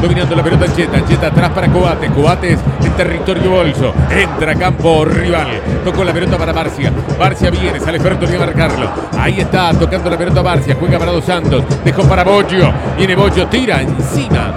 dominando la pelota Ancheta atrás para Coates, Coates en territorio bolso, entra a campo rival, tocó la pelota para Barcia viene, sale Fertoli a marcarlo, ahí está tocando la pelota Barcia, juega para Dos Santos, dejó para Boggio, viene Boggio, tira encima